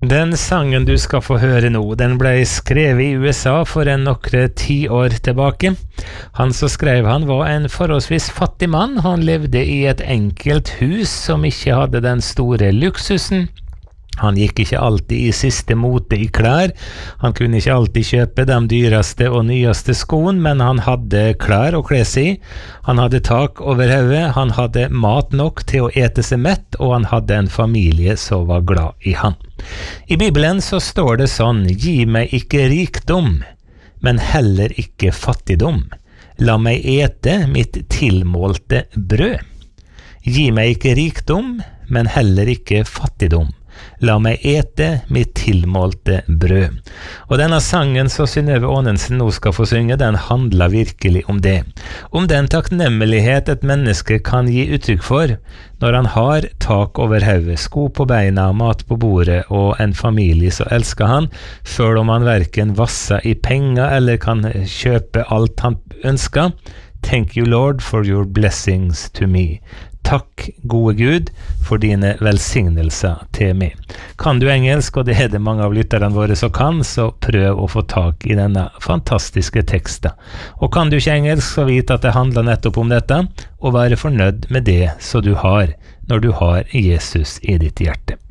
Den sangen du skal få høre nå, den ble skrevet i USA for nokre 10 år tilbake. Han som skrev han var en forholdsvis fattig mann. Han levde i et enkelt hus som ikke hadde den store luksusen. Han gikk ikke alltid i siste mote i klær. Han kunne ikke alltid kjøpe de dyreste og nyeste skoen, men han hadde klær å kle seg i. Han hadde tak over hodet, han hadde mat nok til å ete seg mett, og han hadde en familie som var glad i han. I Bibelen så står det sånn: «Gi meg ikke rikdom, men heller ikke fattigdom. La meg ete mitt tilmålte brød.» Gi meg ikke rikdom, men heller ikke fattigdom. La meg ete mitt tilmålte brød. Og denne sangen som Synnøve Aanensen nå skal få synge, den handler virkelig om det. Om den takknemlighet et menneske kan gi uttrykk for når han har tak over hodet, sko på beina, mat på bordet og en familie som elsker han, selv om han hverken vasser i penger eller kan kjøpe alt han ønsker. Thank you, Lord, for your blessings to me. Takk, gode Gud, for dine velsignelser til meg. Kan du engelsk, og det er det mange av lytterne våre som kan, så prøv å få tak i denne fantastiske teksten. Og kan du ikke engelsk, så vit at det handler nettopp om dette, og være fornøyd med det som du har, når du har Jesus i ditt hjerte.